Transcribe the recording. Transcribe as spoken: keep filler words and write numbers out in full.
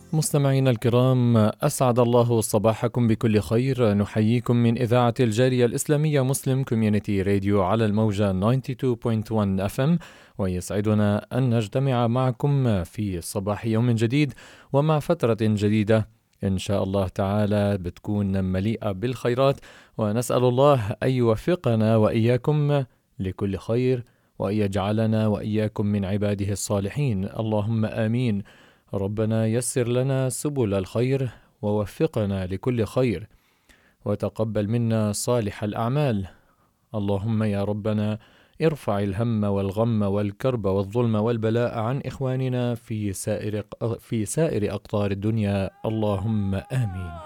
مستمعينا الكرام، أسعد الله صباحكم بكل خير. نحييكم من إذاعة الجالية الإسلامية مسلم كوميونيتي راديو على الموجة تسعة وتسعين فاصلة واحد اف ام، ويسعدنا أن نجتمع معكم في صباح يوم جديد ومع فترة جديدة إن شاء الله تعالى بتكون مليئة بالخيرات، ونسأل الله أن يوفقنا وإياكم لكل خير وأن يجعلنا وإياكم من عباده الصالحين، اللهم آمين. ربنا يسر لنا سبل الخير ووفقنا لكل خير، وتقبل منا صالح الأعمال. اللهم يا ربنا ارفع الهم والغم والكرب والظلم والبلاء عن إخواننا في سائر في سائر أقطار الدنيا، اللهم آمين.